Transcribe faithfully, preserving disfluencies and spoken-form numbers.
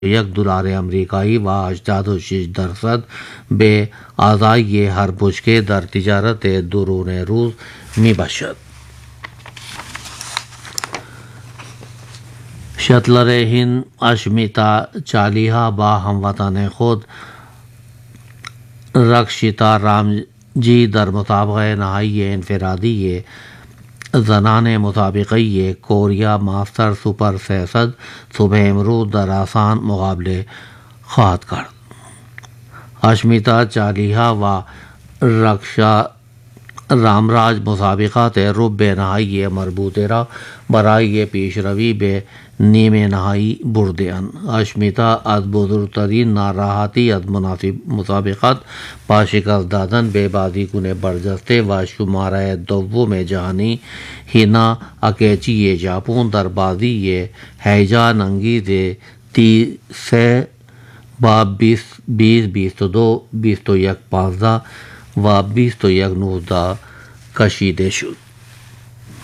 یک دلار امریکایی و هشتاد و شش درصد به اعضای هر بشکه در تجارت درون روز می باشد. شتلر هند اشمیتا چالیها با هموطن خود رکشیتا رامجی در مسابقه نهایی انفرادی زنان مسابقه کوریا ماستر سوپر سیصد صبح امروز در آسان مقابله خواهد کرد. اشمیتا چالیها و رکشا رامراج مسابقات ربع نهایی مربوطه را برای پیشروی به نیمه نهایی برده‌اند. اشمیتا از بزرگترین ناراحتی از مناسب مسابقات با شکست دادن به بازیکن برجسته و شماره دوم جهانی هینا اکیچی ژاپن در بازی هیجان انگیز سه با بیست بیست و دو، بیست و یک پانزده و بیست و یک نوزده کشیده شد.